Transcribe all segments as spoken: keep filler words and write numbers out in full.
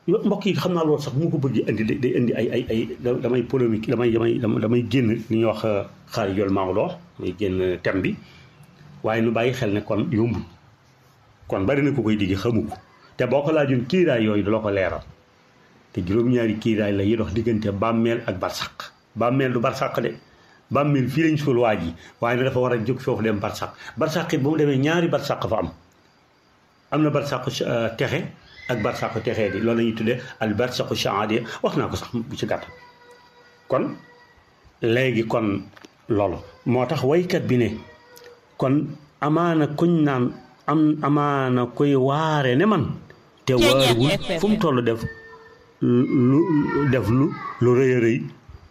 mbokk yi xam naa loolu sax mu ko bëgg indi day indi ay ay ay damay polémique damay damay damay génn li ñuy wax xaari jol Maodo muy génn thème bi waaye nu bàyyi xel ne kon yombul kon bari na ko koy digg xamu ko te boo ko laajoon kiiraay yooyu du la ko leeral te juróom-ñaari kiiraay la yi dox diggante bàmmeel ak barsàq bàmmeel du barsàq de bàmmeel fii lañ suul waa ji waaye ne dafa war a jóg foofu dem barsàq barsàq it ba mu demee ñaari barsàq fa am am na barsàqu texe ak barsàqu texee di loolu la ñuy tuddee al barsàqu shahaadiya wax naa ko sax bu ci gàtt kon léegi kon loolu moo tax waykat bi ne kon amaana kuñ naan am amaana koy waare ne man te waarwul fu mu toll def lu def lu lu rëy a rëy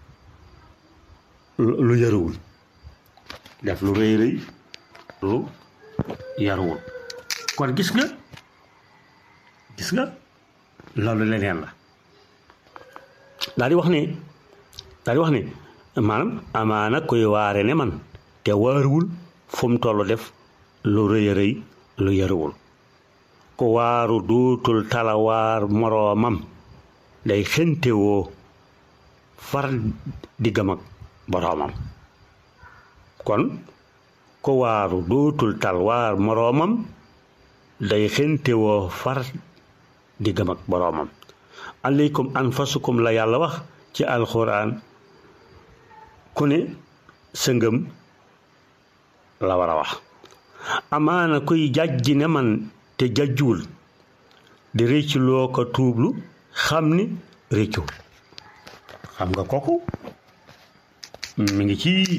lu yaruwul def lu rëy rëy lu yaruwul kon gis nga gis nga loolu leneen la daal di wax ne daal di wax ne maanaam amaana koy waare ne man te waaruwul fu mu toll def lu rëy a rëy lu yaruwul ku waaru duutul talawaar moroomam day xentewoo far diggam ak boroomam kon ku waaru duutul talwaar moroomam day xentewoo far diggam ak boroomam aleykum anfasukum la yàlla wax ci alxuraan ku ne sa ngëm la war a wax amaana kuy jàjji ne man te jàjjuwul di réccu loo ko tuublu xam ni réccu xam nga kooku mi ngi ci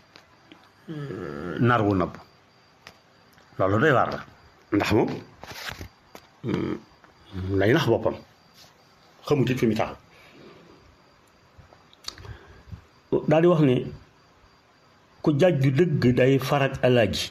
nar wu nëbb loolu doy waar la ndax moom lay nax boppam xamut it fi mu taxaw daal di wax ne ku jàjju dëgg day farag alaaji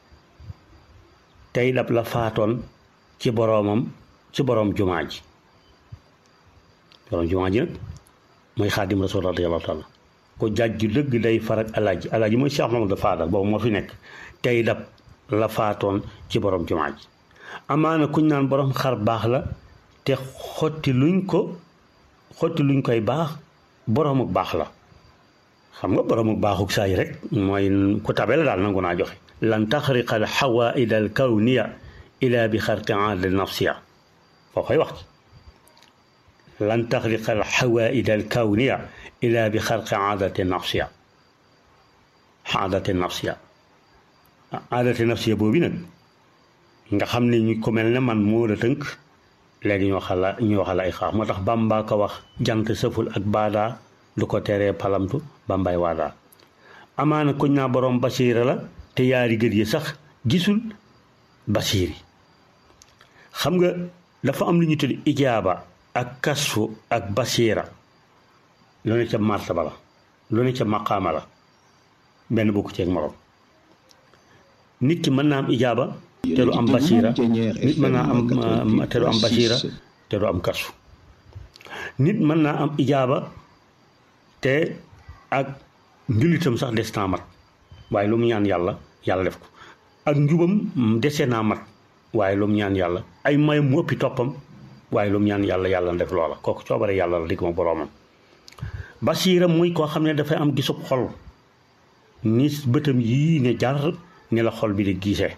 tey dab la faatoon ci boroomam ci boroom jumaa ji boroom jumaa ji nag mooy xaadim rasul radiyallahu taala ku jàjju dëgg day farag alaaji alaaji mooy Cheikh Mamadou Fadal boobu moo fi nekk tey dab la faatoon ci boroom jumaa ji amaana kuñ naan boroom xar baax la te xotti luñ ko xotti luñ koy baax boroomuk baax la xam nga boroomuk baaxuk saa yi rek mooy ku tabe la daal nangu naa joxe lan taxriqa al xawaaida al kawniya ila bi xarqi aada nafsiya foo koy wax lan taxriqa al xawaaida al kawniya ila bi xarqi aadati nafsiya aadati nafsiya aadati nafsiya boobu nag nga xam ne ñu ko mel ne man moo la tënk léegi ñu waxal ñu waxal ay xaar moo tax Bàmba ko wax jant sëful ak baadaa du ko teree palamtu bambay waadaa amaana kuñ naa boroom basiira la te yaari gët yi sax gisul basiiri xam nga dafa am lu ñu tudd ijaaba ak kasfu ak basiira lu ne ca martaba la lu ne ca maqaama la benn bokku ceeg morom nit ki mën naa am ijaaba te du am basiira nit mën naa am te du am basiira te du am kasfu nit mën naa am ijaaba te ak njulitam sax des naa mat waaye lu mu ñaan yàlla yàlla def ko ak njubam dese naa mat waaye lu mu ñaan yàlla ay mayam mu ëppi toppam waaye lu mu ñaan yàlla yàlla def loola kooku coobare yàlla la digg ma boroomam basiira muy koo xam ne dafay am gisub xol ni bëtam yii ne jar ne la xol bi di gisee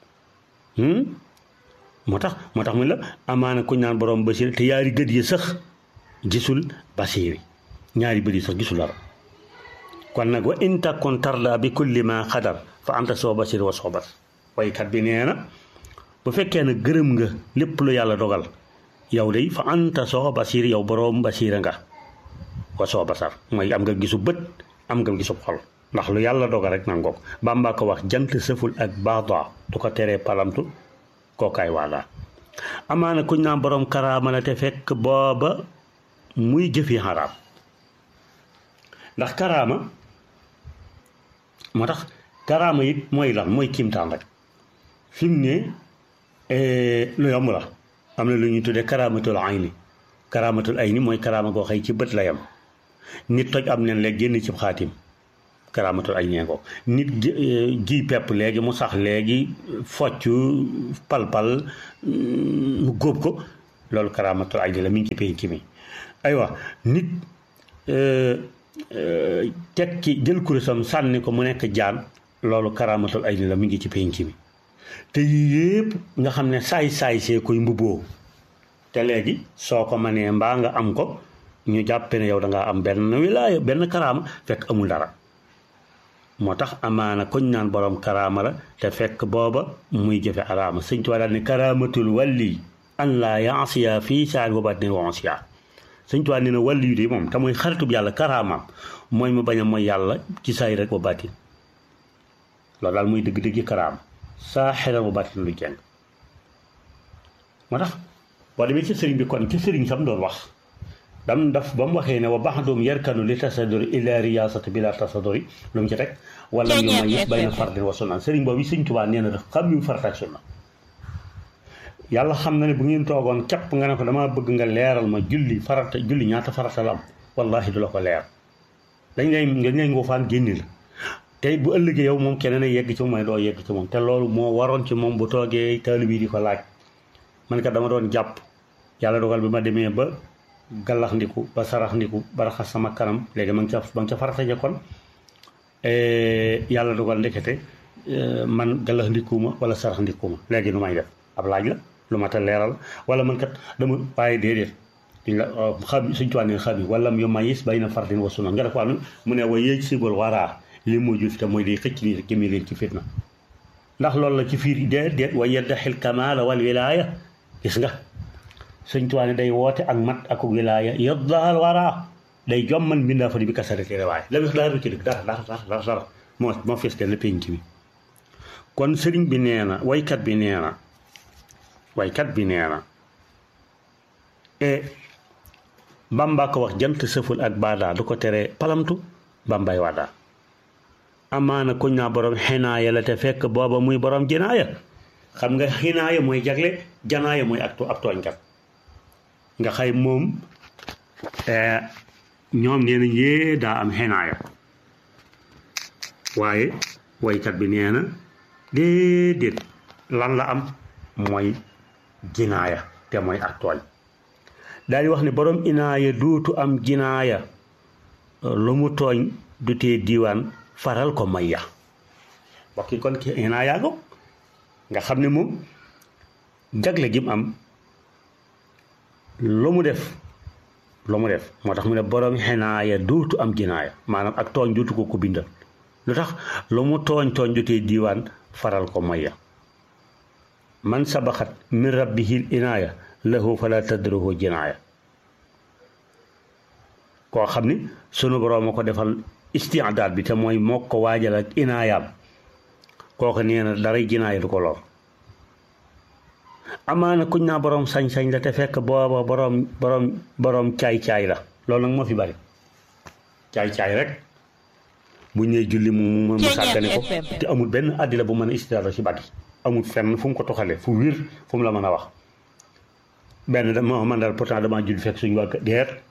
moo tax moo tax mu la amaana kuñ naan boroom basiira te yaari gët yi sax gisul basiiri ñaari bët yi sax gisul dara kon nag wa in takun tarda bi kulli ma xadar fa anta soo basir wa soobat waykat bi nee na bu fekkee ne gërëm nga lépp lu yàlla dogal yow de fa anta soo basir yow boroom basira nga wa soo basar mooy am nga gisu bët am nga gisu xol ndax lu yàlla dogal rek nangoo ko Bàmba ko wax jant sëful ak baada du ko teree palamtu kookaay waala amaana kuñ naa boroom karaama la te fekk booba muy jëfi xaraam ndax karaama moo tax karaama it mooy lan mooy kiimtaan rek fi mu ne lu yomb la am na lu ñuy tuddee karaamatul ayni karaamatul ayni mooy karaama goo xëy ci bët la yam nit toj am nen léegi génn ci xaatim karaamatul ayni ko nit ji pepp léegi mu sax léegi focc pal-pal mu góob ko loolu karaamatul ayni la mi ngi ci penc mi aywa nit teg ci jël kurusam sànni ko mu nekk jaan loolu karaamatul ayni la mi ngi ci penc mi te yii yëpp nga xam ne saay-saay see koy mbubboo te léegi soo ko mënee mbaa nga am ko ñu jàppe ne yow da ngaa am benn wilaaya benn karaama fekk amul dara moo tax amaana koñ naan borom karaama la te fekk booba muy jëfe araama sëñ Tuubaa daal ne karaamatul walli an laa yaasiya fii saar wa batin wa ansiya sëñ Tuubaa nee na wàlli yu de moom te mooy xaritub yàlla karaamaam mooy mu bañ a mooy yàlla ci saay rek wa batin loolu daal muy dëgg-dëgg karaama saa xeral wa batin lu jeng moo tax boo demee ci sëriñ bi kon ci sëriñ sam doon wax dam daf ba mu waxee ne wa baxdum yarkanu li tasaduri ila riyasati bila tasaduri lu mu ci teg wala ñu ma yëpp bay na fardin wa sunna sëriñ boobu sëñ Tuubaa nee na daf xam yu farata ak sunna yàlla xam na ne bu ngeen toogoon képp nga ne ko damaa bëgg nga leeral ma julli farata julli ñaata farata la am wallahi du la ko leer dañ lay dañ lay nguufaan génni la tey bu ëllëgee yow moom keneen a yegg ci moom mooy doo yegg ci moom te loolu moo waroon ci moom bu toogee taalibe yi di ko laaj man kat dama doon jàpp yàlla dogal bi ma demee ba gallax ndiku ba sarax ndiku ba raxas sama kanam léegi ma ngi ca ma ngi ca farata ja kon yàlla dogal ndekete man gallax ndikuma wala sarax ndikuma léegi nu may def ab laaj la lu mat a leeral wala man kat dama bàyyi déedéet duñ la xam suñ tuwaa ne xam yi wala yu mayis bay na fardin wa sunna nga def ko mu ne wa yéeg sibal waraa li moo jul fi te mooy day xëcc nii jëmee leen ci fitna ndax loolu la ci fiir yi déet déet wa yeddaxil kamaala wal wilaaya gis nga sëñ Tuubaa ne day woote ak mat ak wilaaya yeddaxal waraa day jommal mbindaa fa di bi kasarate waaye la wis dara ci dëgg dara dara dara dara moo moo fees kenn penc mi kon sëriñ bi nee na waykat bi nee na waykat bi nee na e Bamba ko wax jant sëful ak baadaa du ko teree palamtu Bambay waadaa amaana kuñ naa borom xinaaya la te fekk booba muy borom jinaaya xam nga xinaaya mooy jagle janaaya mooy ak ab tooñkat nga xay moom ñoom nee nañ yee daa am xinaaya waaye waykat bi nee na déedéet lan la am mooy jinaaya te mooy ak tooñ daal di wax ne borom inaaya duutu am jinaaya lu mu tooñ du tee diiwaan faral ko may ya bokki kon ki inaaya go nga xam ne moom jagle gi mu am lu mu def lu mu def moo tax mu ne borom xinaaya duutu am jinaaya maanaam ak tooñ duutu ko ko bindal lu tax lu mu tooñ tooñ du tee diiwaan faral ko may ya man sabaxat min rabbihil inaaya lahu fala tadruhu jinaaya koo xam ni sunu boroom a ko defal istiadaat bi te mooy moo ko waajal ak inaayaam kooku nee na daray jinaaya du ko lor amaana kuñ naa boroom sañ-sañ la te fekk booba boroom boroom boroom caay-caay la loolu nag moo fi bari caay-caay rek bu ñëwee julli mu mu sàggane ko te amul benn àddila bu mën a istidaala ci bàggi amul fenn fu mu ko toxalee fu wir fu mu la mën a wax benn da moo man daal pourtant damaa julli fekk suñu waa deet